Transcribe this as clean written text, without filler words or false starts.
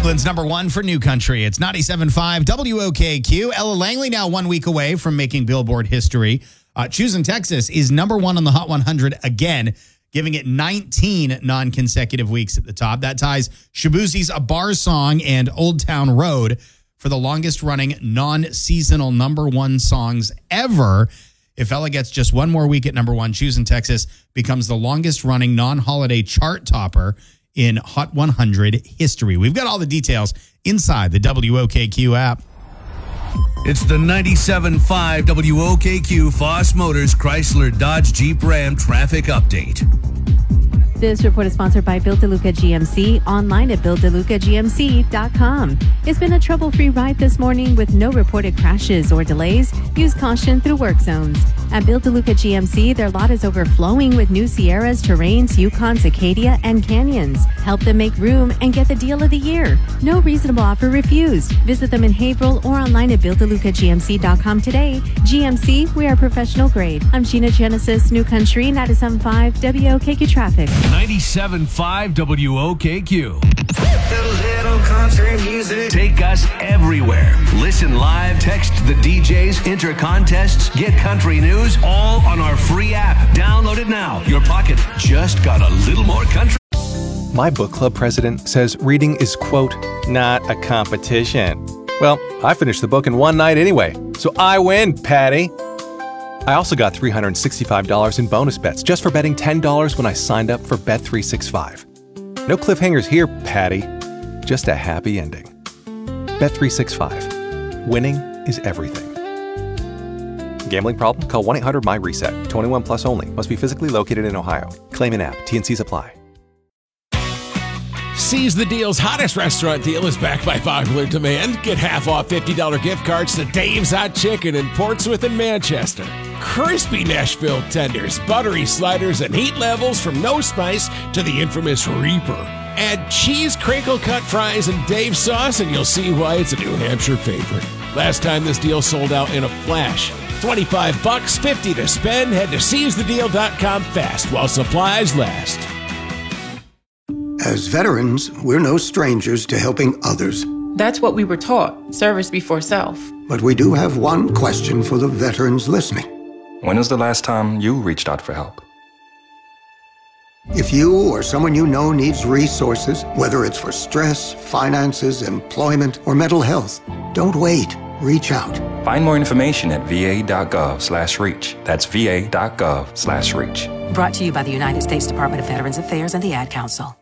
England's number one for New Country. It's 97.5 WOKQ. Ella Langley now 1 week away from making Billboard history. Choosing Texas is number one on the Hot 100 again, giving it 19 non-consecutive weeks at the top. That ties Shaboozey's A Bar Song and Old Town Road for the longest-running non-seasonal number one songs ever. If Ella gets just one more week at number one, Choosing Texas becomes the longest-running non-holiday chart topper in Hot 100 history. We've got all the details inside the WOKQ app. It's the 97.5 WOKQ Foss Motors Chrysler Dodge Jeep Ram traffic update. This report is sponsored by Built DeLuca GMC, online at BuiltDeLucaGMC.com. It's been a trouble-free ride this morning with no reported crashes or delays. Use caution through work zones. At Built DeLuca GMC, their lot is overflowing with new Sierras, Terrains, Yukons, Acadia, and Canyons. Help them make room and get the deal of the year. No reasonable offer refused. Visit them in Haverhill or online at BuiltDeLucaGMC.com today. GMC, we are professional grade. I'm Gina Genesis, New Country, 97.5 WOKQ Traffic. 97.5 WOKQ. Take us everywhere. Listen live, text the DJs, enter contests, get country news, all on our free app. Download it now. Your pocket just got a little more country. My book club president says reading is, quote, not a competition. Well, I finished the book in one night anyway, so I win, Patty. I also got $365 in bonus bets just for betting $10 when I signed up for Bet365. No cliffhangers here, Patty. Just a happy ending. Bet365. Winning is everything. Gambling problem? Call 1-800-MY-RESET. 21 plus only. Must be physically located in Ohio. Claim in app. T&Cs apply. Seize the Deal's hottest restaurant deal is backed by popular demand. Get half off $50 gift cards to Dave's Hot Chicken in Portsmouth and Manchester. Crispy Nashville tenders, buttery sliders, and heat levels from no spice to the infamous Reaper. Add cheese crinkle cut fries and Dave's sauce and you'll see why it's a New Hampshire favorite. Last time this deal sold out in a flash. $25, $50 to spend. Head to seizethedeal.com fast while supplies last. As veterans, we're no strangers to helping others. That's what we were taught, service before self. But we do have one question for the veterans listening. When was the last time you reached out for help? If you or someone you know needs resources, whether it's for stress, finances, employment, or mental health, don't wait. Reach out. Find more information at va.gov/reach. That's va.gov/reach. Brought to you by the United States Department of Veterans Affairs and the Ad Council.